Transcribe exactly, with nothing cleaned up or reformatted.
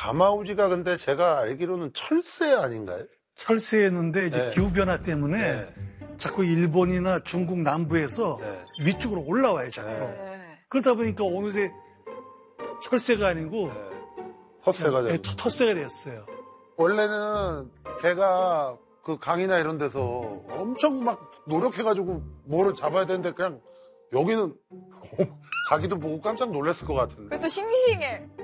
가마우지가 근데 제가 알기로는 철새 아닌가요? 철새였는데 이제 네. 기후변화 때문에 네. 자꾸 일본이나 중국 남부에서 네. 위쪽으로 올라와요, 자꾸. 네. 그러다 보니까 어느새 철새가 아니고 네. 텃새가 네, 되고. 텃새가 됐어요. 원래는 걔가 그 강이나 이런 데서 엄청 막 노력해가지고 뭐를 잡아야 되는데 그냥 여기는 자기도 보고 깜짝 놀랐을 것 같은데. 그래도 싱싱해.